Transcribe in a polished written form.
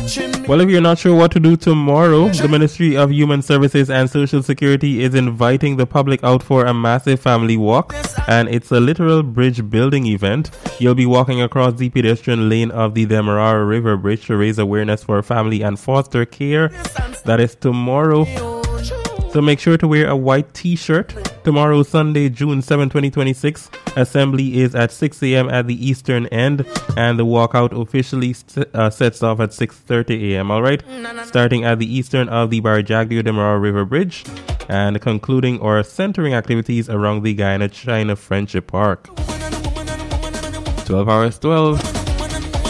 Well, if you're not sure what to do tomorrow, the Ministry of Human Services and Social Security is inviting the public out for a massive family walk, and it's a literal bridge building event. You'll be walking across the pedestrian lane of the Demerara River Bridge to raise awareness for family and foster care. That is tomorrow. So make sure to wear a white t-shirt. Tomorrow, Sunday, June 7, 2026, assembly is at 6 a.m. at the eastern end, and the walkout officially sets off at 6:30 a.m. All right, starting at the eastern of the Barjagdio Demerara River Bridge and concluding or centering activities around the Guyana China Friendship Park. 12 hours 12.